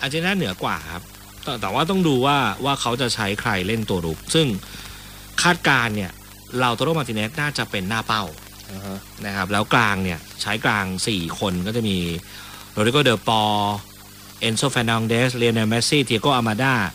อาร์เจนตินาเหนือกว่าครับแต่ว่าต้องดูว่าเขาจะใช้ใครเล่นตัวรุกซึ่งคาดการเนี่ยเราโตโรมาร์ติเนสน่าจะเป็นหน้าเป้านะครับแล้วกลางเนี่ยใช้กลาง4คนก็จะมีโรดริโกเดลปอเอนโซ แฟร์นันเดส เลโอเนล เมสซี่ เทียโก อามาดา